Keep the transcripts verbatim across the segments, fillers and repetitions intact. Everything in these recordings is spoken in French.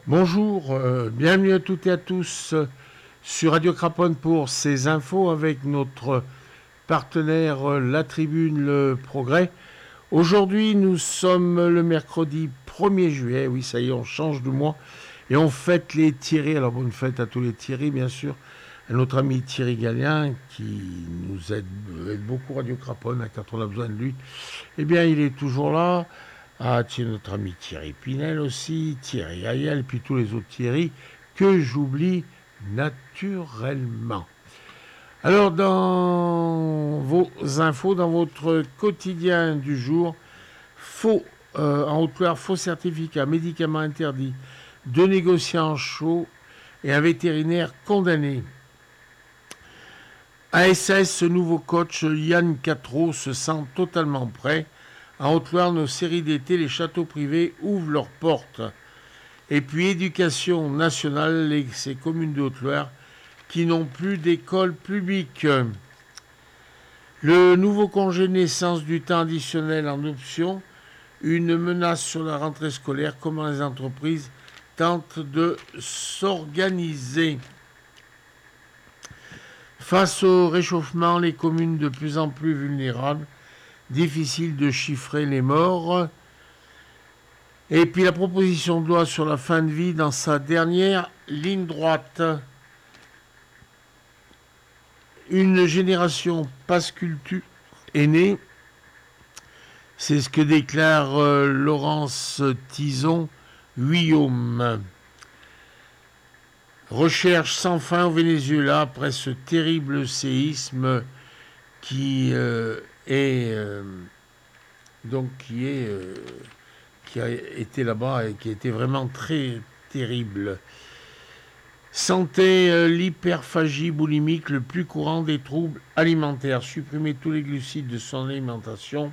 Bonjour, euh, bienvenue à toutes et à tous euh, sur Radio Craponne pour ces infos avec notre partenaire euh, La Tribune Le Progrès. Aujourd'hui, nous sommes le mercredi premier juillet, oui ça y est, on change de mois et on fête les Thierry. Alors bonne fête à tous les Thierry bien sûr, à notre ami Thierry Gallien qui nous aide, aide beaucoup Radio Craponne quand on a besoin de lui. Eh bien il est toujours là. Ah, tiens, notre ami Thierry Pinel aussi, Thierry Ayel, puis tous les autres Thierry que j'oublie naturellement. Alors, dans vos infos, dans votre quotidien du jour, faux, euh, en Haute-Loire, faux certificat, médicaments interdits, deux négociants chauds et un vétérinaire condamné. A S S, ce nouveau coach, Yann Catreau, se sent totalement prêt. En Haute-Loire, nos séries d'été, les châteaux privés ouvrent leurs portes. Et puis, éducation nationale, les, ces communes de Haute-Loire qui n'ont plus d'école publique. Le nouveau congé de naissance du temps additionnel en option, une menace sur la rentrée scolaire, comment les entreprises tentent de s'organiser. Face au réchauffement, les communes de plus en plus vulnérables, difficile de chiffrer les morts. Et puis la proposition de loi sur la fin de vie dans sa dernière ligne droite. Une génération passe culture est née. C'est ce que déclare euh, Laurence Tison-Guillaume. Recherche sans fin au Venezuela après ce terrible séisme qui euh, est euh, donc qui est euh, qui a été là-bas et qui a été vraiment très terrible. Santé, euh, l'hyperphagie boulimique, le plus courant des troubles alimentaires. Supprimer tous les glucides de son alimentation.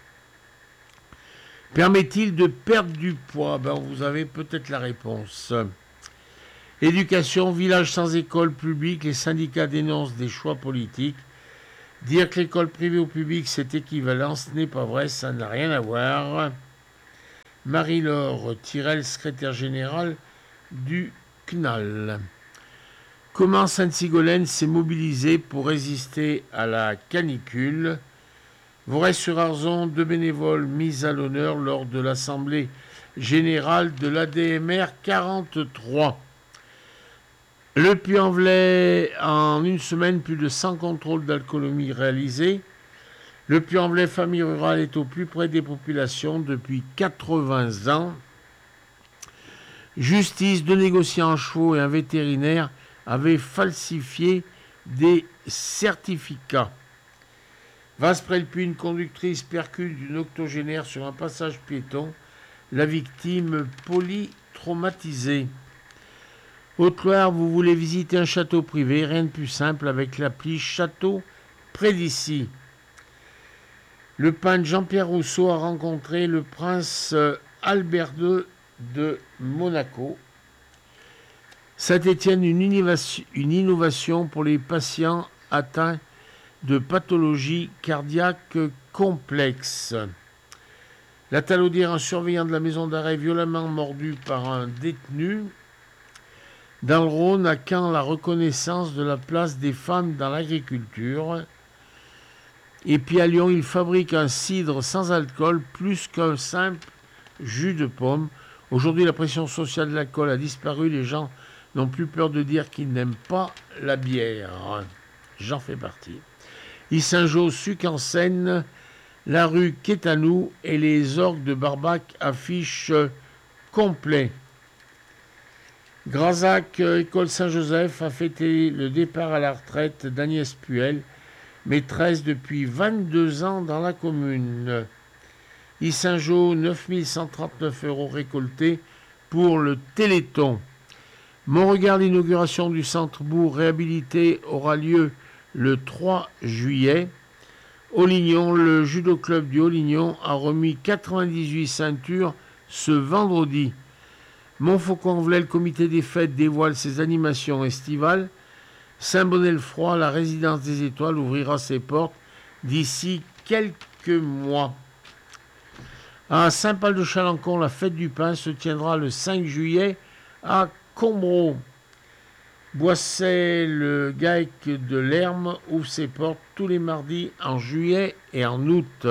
Permet-il de perdre du poids? Ben, vous avez peut-être la réponse. Éducation, village sans école publique, les syndicats dénoncent des choix politiques. Dire que l'école privée ou publique, c'est équivalent, ce n'est pas vrai, ça n'a rien à voir. Marie-Laure Tirel, secrétaire générale du C N A L. Comment Sainte-Sigolène s'est mobilisée pour résister à la canicule? Voray-sur-Arzon, deux bénévoles mis à l'honneur lors de l'Assemblée générale de l'A D M R quarante-trois. Le Puy-en-Velay, en une semaine, plus de cent contrôles d'alcoolémie réalisés. Le Puy-en-Velay Famille Rurale est au plus près des populations depuis quatre-vingts ans. Justice, deux négociants en chevaux et un vétérinaire avaient falsifié des certificats. Vasprel-Puy, une conductrice percute d'une octogénaire sur un passage piéton. La victime polytraumatisée. Haute-Loire, vous voulez visiter un château privé, rien de plus simple avec l'appli Château près d'ici. Le peintre Jean-Pierre Rousseau a rencontré le prince Albert deux de Monaco. Saint-Étienne, une innovation, une innovation pour les patients atteints de pathologies cardiaques complexes. La Talaudière, un surveillant de la maison d'arrêt violemment mordu par un détenu. Dans le Rhône, à Caen, la reconnaissance de la place des femmes dans l'agriculture. Et puis à Lyon, il fabrique un cidre sans alcool plus qu'un simple jus de pomme. Aujourd'hui, la pression sociale de l'alcool a disparu. Les gens n'ont plus peur de dire qu'ils n'aiment pas la bière. J'en fais partie. Yssingeaux, Suc en Seine, la rue Quétanou et les orgues de Barbac affichent complet. Grazac, École Saint-Joseph, a fêté le départ à la retraite d'Agnès Puel, maîtresse depuis vingt-deux ans dans la commune. Yssingeaux, neuf mille cent trente-neuf euros récoltés pour le Téléthon. Montregard, l'inauguration du centre-bourg réhabilité aura lieu le trois juillet. Aulignon, le judo club du Aulignon a remis quatre-vingt-dix-huit ceintures ce vendredi. Montfaucon-en-Velay, le comité des fêtes dévoile ses animations estivales. Saint-Bonnet-le-Froid, la résidence des étoiles, ouvrira ses portes d'ici quelques mois. À Saint-Paul-de-Chalancon, la fête du pain se tiendra le cinq juillet à Combreau. Boisset, le GAEC de l'Herme, ouvre ses portes tous les mardis en juillet et en août.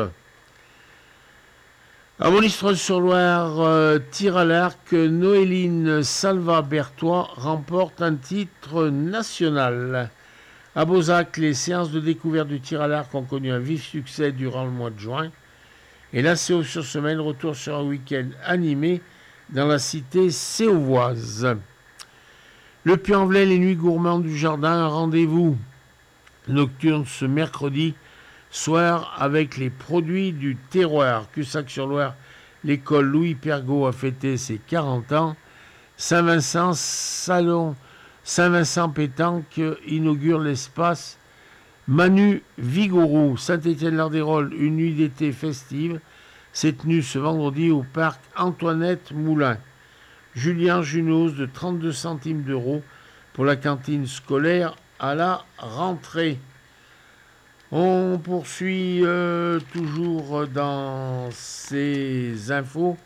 À Monistrol-sur-Loire, euh, tir à l'arc, Noéline Salva-Bertois remporte un titre national. À Beauzac, les séances de découverte du tir à l'arc ont connu un vif succès durant le mois de juin. Et la Céaux-sur-Semaine retourne sur un week-end animé dans la cité séovoise. Le Puy-en-Velay, les nuits gourmandes du jardin, un rendez-vous nocturne ce mercredi soir avec les produits du terroir. Cussac-sur-Loire, l'école Louis Pergaud a fêté ses quarante ans. Saint-Vincent, salon Saint-Vincent Pétanque inaugure l'espace Manu Vigouroux. Saint-Étienne-Lardérolles, une nuit d'été festive, s'est tenue ce vendredi au parc Antoinette Moulin. Julien Junos de trente-deux centimes d'euros pour la cantine scolaire à la rentrée. On poursuit euh, toujours dans ces infos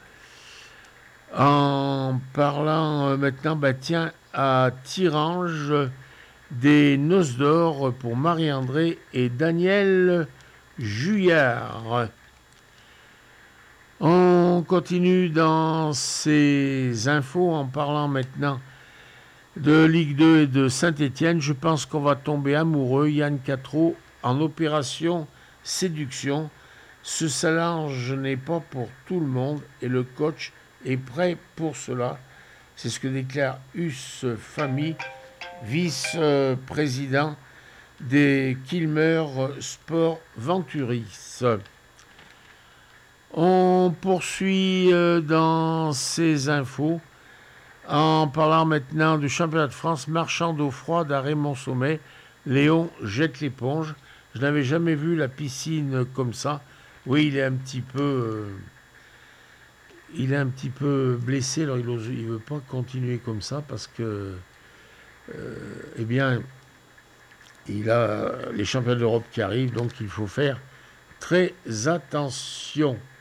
en parlant euh, maintenant, bah tiens, à Tirange, des noces d'or pour Marie-André et Daniel Juillard. On continue dans ces infos en parlant maintenant de Ligue deux et de Saint-Étienne. Je pense qu'on va tomber amoureux. Yann Catreau en opération séduction. Ce challenge n'est pas pour tout le monde et le coach est prêt pour cela. C'est ce que déclare Us Famille, vice-président des Kilmer Sport Venturis. On poursuit dans ces infos en parlant maintenant du championnat de France marchand d'eau froide à Raymond-Sommet. Léon jette l'éponge. Je n'avais jamais vu la piscine comme ça. Oui, il est un petit peu, euh, il est un petit peu blessé. Alors il ne veut pas continuer comme ça parce que, euh, eh bien, il a les championnats d'Europe qui arrivent, donc il faut faire très attention.